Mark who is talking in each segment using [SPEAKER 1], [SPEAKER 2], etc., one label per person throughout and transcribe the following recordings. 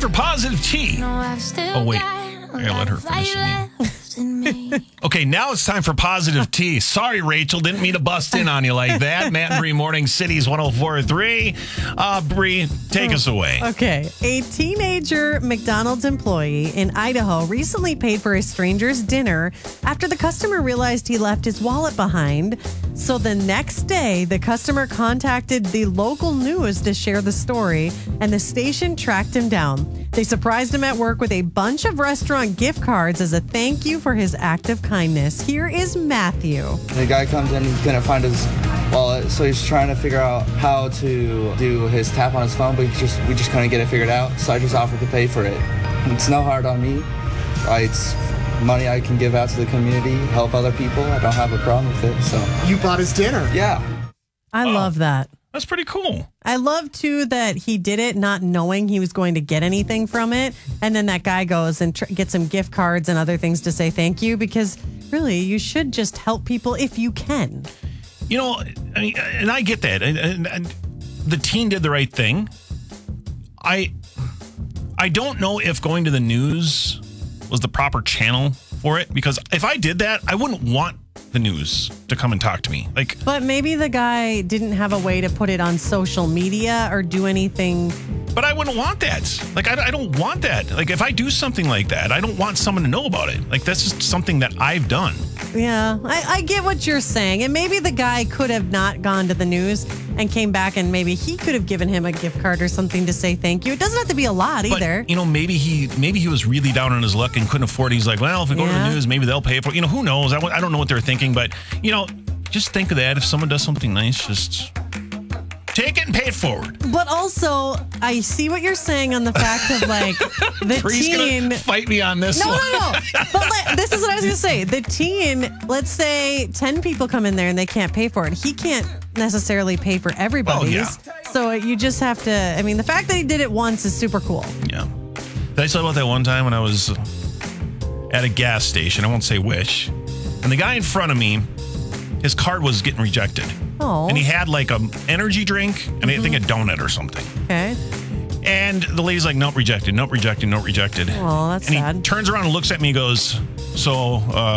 [SPEAKER 1] for Positive Tea. Oh, wait. I gotta let her finish it. Okay, now it's time for Positive Tea. Sorry, Rachel. Didn't mean to bust in on you like that. Matt and Bree Morning City's 104.3. Bree, take us away.
[SPEAKER 2] Okay. A teenager McDonald's employee in Idaho recently paid for a stranger's dinner after the customer realized he left his wallet behind. So the next day, the customer contacted the local news to share the story, and the station tracked him down. They surprised him at work with a bunch of restaurant gift cards as a thank you for his act of kindness. Here is Matthew.
[SPEAKER 3] The guy comes in, he's going to find his wallet, so he's trying to figure out how to do his tap on his phone, but we just couldn't get it figured out, so I just offered to pay for it. It's no hard on me. It's money I can give out to the community, help other people. I don't have a problem with it. So
[SPEAKER 4] you bought his dinner.
[SPEAKER 3] Yeah.
[SPEAKER 2] I love that.
[SPEAKER 1] That's pretty cool.
[SPEAKER 2] I love, too, that he did it not knowing he was going to get anything from it. And then that guy goes and gets some gift cards and other things to say thank you, because really, you should just help people if you can.
[SPEAKER 1] You know, and I get that. And the teen did the right thing. I don't know if going to the news was the proper channel for it, because if I did that, I wouldn't want the news to come and talk to me.
[SPEAKER 2] But maybe the guy didn't have a way to put it on social media or do anything.
[SPEAKER 1] But I wouldn't want that. I don't want that. If I do something like that, I don't want someone to know about it. That's just something that I've done.
[SPEAKER 2] Yeah, I get what you're saying. And maybe the guy could have not gone to the news and came back, and maybe he could have given him a gift card or something to say thank you. It doesn't have to be a lot either.
[SPEAKER 1] But, maybe he was really down on his luck and couldn't afford it. He's like, well, if we go to the news, maybe they'll pay for it. Who knows? I don't know what they're thinking. But, just think of that. If someone does something nice, just take it and pay it forward.
[SPEAKER 2] But also, I see what you're saying on the fact of the
[SPEAKER 1] Bree's
[SPEAKER 2] teen.
[SPEAKER 1] Gonna fight me on this one.
[SPEAKER 2] No. But this is what I was going to say. The teen, let's say 10 people come in there and they can't pay for it. He can't necessarily pay for everybody's.
[SPEAKER 1] Oh, yeah.
[SPEAKER 2] So you just have to, the fact that he did it once is super cool.
[SPEAKER 1] Yeah. Did I tell you about that one time when I was at a gas station? I won't say which. And the guy in front of me, his card was getting rejected.
[SPEAKER 2] Oh.
[SPEAKER 1] And he had an energy drink and I think a donut or something.
[SPEAKER 2] Okay.
[SPEAKER 1] And the lady's like, nope, rejected, nope, rejected, nope, rejected.
[SPEAKER 2] Oh, that's
[SPEAKER 1] and
[SPEAKER 2] sad.
[SPEAKER 1] He turns around and looks at me and goes, so,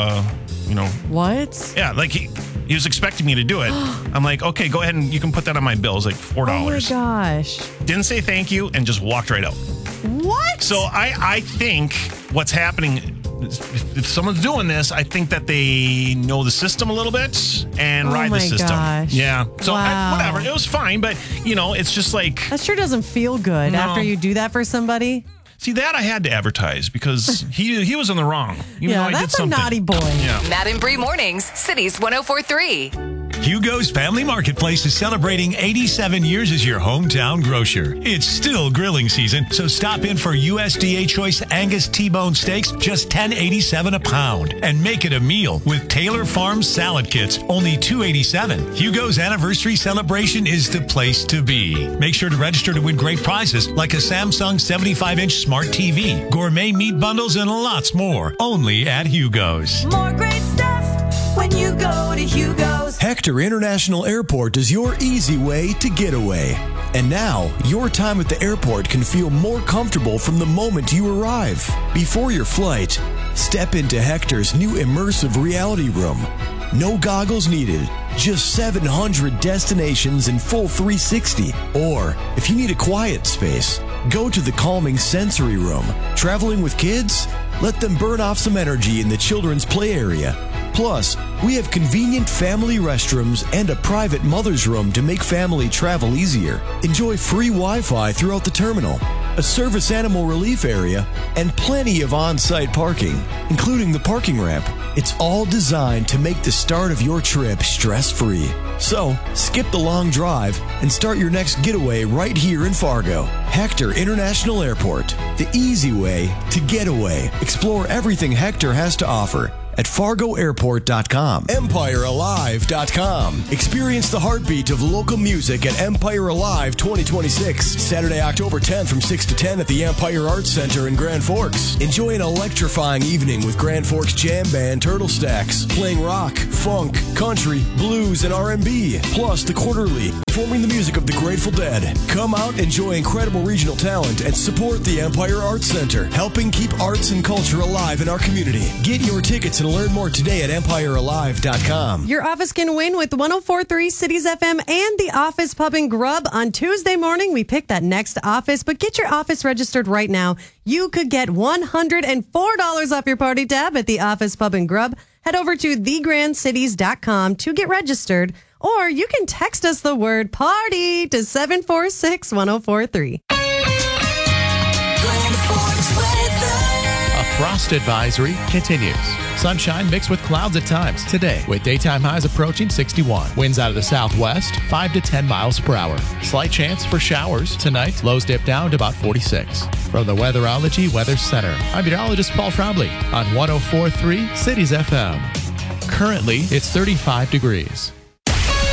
[SPEAKER 2] What?
[SPEAKER 1] Yeah, he was expecting me to do it. I'm like, okay, go ahead and you can put that on my bill. It's like $4.
[SPEAKER 2] Oh my gosh.
[SPEAKER 1] Didn't say thank you and just walked right out.
[SPEAKER 2] What?
[SPEAKER 1] So I think what's happening, if someone's doing this, I think that they know the system a little bit and ride the system.
[SPEAKER 2] Gosh.
[SPEAKER 1] Yeah. So
[SPEAKER 2] Wow.
[SPEAKER 1] whatever. It was fine, but it's just
[SPEAKER 2] That sure doesn't feel good after you do that for somebody.
[SPEAKER 1] See, that I had to advertise because he was in the wrong. Even though I did
[SPEAKER 2] that's a
[SPEAKER 1] something.
[SPEAKER 2] naughty boy.
[SPEAKER 1] Yeah.
[SPEAKER 5] Matt and Bree Mornings, Cities 104.3.
[SPEAKER 6] Hugo's Family Marketplace is celebrating 87 years as your hometown grocer. It's still grilling season, so stop in for USDA Choice Angus T-bone steaks, just $10.87 a pound. And make it a meal with Taylor Farms salad kits, only $2.87. Hugo's anniversary celebration is the place to be. Make sure to register to win great prizes like a Samsung 75-inch smart TV, gourmet meat bundles, and lots more. Only at Hugo's.
[SPEAKER 7] More great stuff when you go to Hugo's.
[SPEAKER 8] Hector International Airport is your easy way to get away. And now, your time at the airport can feel more comfortable from the moment you arrive. Before your flight, step into Hector's new immersive reality room. No goggles needed, just 700 destinations in full 360. Or, if you need a quiet space, go to the calming sensory room. Traveling with kids? Let them burn off some energy in the children's play area. Plus, we have convenient family restrooms and a private mother's room to make family travel easier. Enjoy free Wi-Fi throughout the terminal, a service animal relief area, and plenty of on-site parking, including the parking ramp. It's all designed to make the start of your trip stress-free. So, skip the long drive and start your next getaway right here in Fargo. Hector International Airport, the easy way to get away. Explore everything Hector has to offer at FargoAirport.com. EmpireAlive.com. Experience the heartbeat of local music at Empire Alive 2026. Saturday, October 10th from 6 to 10 at the Empire Arts Center in Grand Forks. Enjoy an electrifying evening with Grand Forks jam band Turtle Stacks, playing rock, funk, country, blues, and R&B. Plus the Quarterly, performing the music of the Grateful Dead. Come out, enjoy incredible regional talent, and support the Empire Arts Center, helping keep arts and culture alive in our community. Get your tickets and learn more today at EmpireAlive.com.
[SPEAKER 2] Your office can win with 104.3 Cities FM and the Office Pub and Grub. On Tuesday morning, we pick that next office, but get your office registered right now. You could get $104 off your party tab at the Office Pub and Grub. Head over to thegrandcities.com to get registered, or you can text us the word party to 746-1043.
[SPEAKER 4] A frost advisory continues. Sunshine mixed with clouds at times today, with daytime highs approaching 61. Winds out of the southwest, 5 to 10 miles per hour. Slight chance for showers tonight. Lows dip down to about 46. From the Weatherology Weather Center, I'm meteorologist Paul Trombley on 104.3 Cities FM. Currently, it's 35 degrees.